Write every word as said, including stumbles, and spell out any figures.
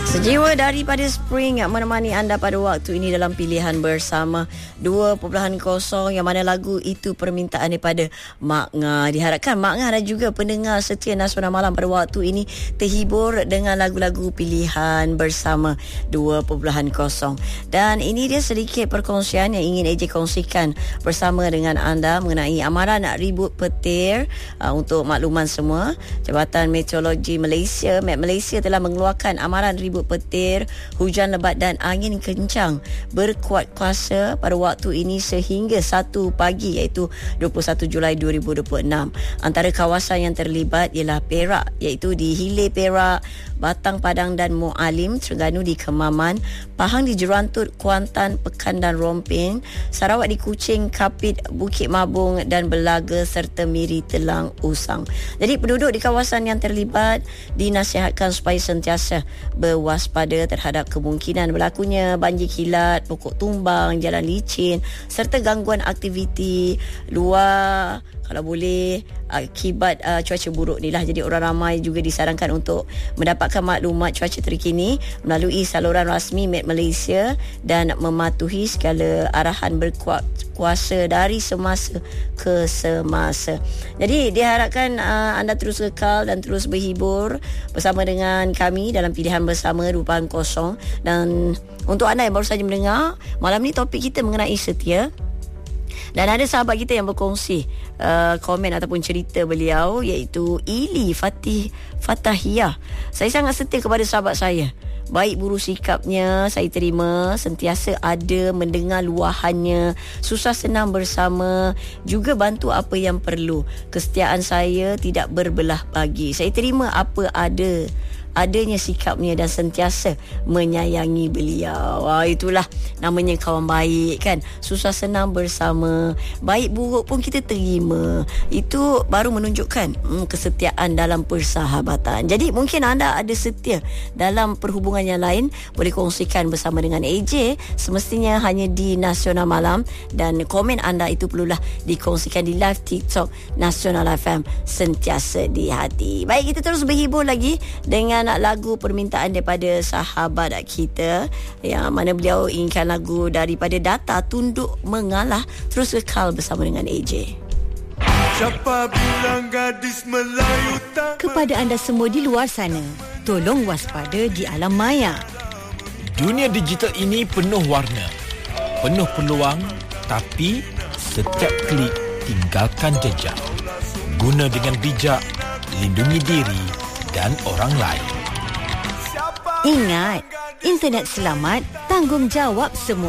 Sejiwa daripada Spring yang menemani anda pada waktu ini dalam pilihan bersama dua perpuluhan kosong, yang mana lagu itu permintaan daripada Mak Ngah. Diharapkan Mak Ngah dan juga pendengar setia Nasional Malam pada waktu ini terhibur dengan lagu-lagu pilihan bersama dua perpuluhan kosong. Dan ini dia sedikit perkongsian yang ingin A J kongsikan bersama dengan anda mengenai amaran ribut petir. Uh, untuk makluman semua, Jabatan Meteorologi Malaysia, M E T Malaysia telah mengeluarkan amaran ribut petir, hujan lebat dan angin kencang berkuat kuasa pada waktu ini sehingga satu pagi, iaitu dua puluh satu Julai dua ribu dua puluh enam. Antara kawasan yang terlibat ialah Perak, iaitu di Hilir Perak, Batang Padang dan Mualim, Terengganu di Kemaman, Pahang di Jerantut, Kuantan, Pekan dan Rompin, Sarawak di Kuching, Kapit, Bukit Mabung dan Belaga serta Miri Telang Usang. Jadi penduduk di kawasan yang terlibat dinasihatkan supaya sentiasa berwaspada terhadap kemungkinan berlakunya banjir kilat, pokok tumbang, jalan licin serta gangguan aktiviti luar kalau boleh akibat uh, cuaca buruk ni lah. Jadi orang ramai juga disarankan untuk mendapatkan maklumat cuaca terkini melalui saluran rasmi M E T Malaysia dan mematuhi segala arahan berkuasa dari semasa ke semasa. Jadi diharapkan uh, anda terus kekal dan terus berhibur bersama dengan kami dalam pilihan bersama dua puluhan kosong. Dan untuk anda yang baru saja mendengar, malam ni topik kita mengenai setia. Dan ada sahabat kita yang berkongsi uh, komen ataupun cerita beliau, iaitu Ili Fatih Fatahiyah. Saya sangat setia kepada sahabat saya. Baik buruk sikapnya, saya terima, sentiasa ada mendengar luahannya, susah senang bersama, juga bantu apa yang perlu. Kesetiaan saya tidak berbelah bagi. Saya terima apa ada adanya sikapnya dan sentiasa menyayangi beliau. Wah, itulah namanya kawan baik kan. Susah senang bersama, baik buruk pun kita terima. Itu baru menunjukkan hmm, kesetiaan dalam persahabatan. Jadi mungkin anda ada setia dalam perhubungan yang lain, boleh kongsikan bersama dengan A J, semestinya hanya di Nasional Malam, dan komen anda itu perlulah dikongsikan di live TikTok Nasional F M, sentiasa di hati. Baik, kita terus berhibur lagi dengan lagu permintaan daripada sahabat kita, yang mana beliau inginkan lagu daripada Data, Tunduk Mengalah. Terus kekal bersama dengan A J. Siapa bilang gadis Melayu tak... Kepada anda semua di luar sana, tolong waspada di alam maya. Dunia digital ini penuh warna, penuh peluang, tapi setiap klik tinggalkan jejak. Guna dengan bijak, lindungi diri dan orang lain. Ingat, internet selamat, tanggungjawab semua.